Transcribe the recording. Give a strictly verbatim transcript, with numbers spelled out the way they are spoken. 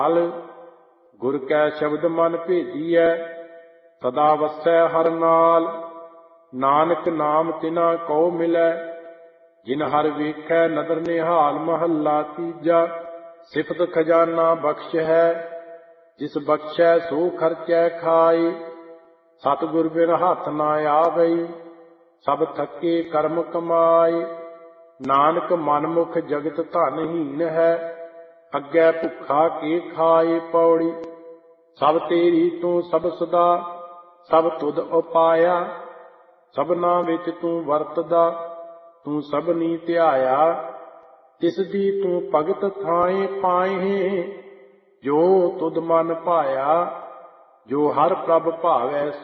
ਹਲ ਗੁਰ ਕੈ ਸ਼ਬਦ ਮਨ ਭੇਜੀਐ, ਸਦਾ ਵਸੈ ਹਰ ਨਾਲ। ਨਾਨਕ ਨਾਮ ਤਿਨਾ ਕਉ ਮਿਲੈ, ਜਿਨ ਹਰ ਵੇਖੈ ਨਦਰ ਨਿਹਾਲ। ਮਹੱਲਾ ਤੀਜਾ। ਸਿਫਤ ਖਜ਼ਾਨਾ ਬਖਸ਼ ਹੈ, ਜਿਸ ਬਖਸ਼ੈ ਸੋ ਖਰਚੈ ਖਾਏ। ਸਤਿਗੁਰ ਬਿਨ ਹੱਥ ਨਾ ਆਵਈ, ਸਭ ਥੱਕੇ ਕਰਮ ਕਮਾਏ। ਨਾਨਕ ਮਨਮੁਖ ਜਗਤ ਧਨਹੀਨ ਹੈ, ਅੱਗੇ ਭੁੱਖਾ ਕੇ ਖਾਏ। ਪੌੜੀ। ਸਭ ਤੇਰੀ ਤੂੰ ਸਭ ਸਦਾ, ਸਭ ਤੁਧ ਉਪਾਇਆ। ਸਭਨਾ ਵਿੱਚ ਤੂੰ ਵਰਤਦਾ, ਤੂੰ ਸਭਨੀ ਧਿਆਇਆ। ਤਿਸ ਦੀ ਤੂੰ ਭਗਤ ਥਾਏ ਪਾਏ, ਜੋ ਤੁਧ ਮਨ ਭਾਇਆ। ਜੋ ਹਰ ਪ੍ਰਭ ਭਾਵੈ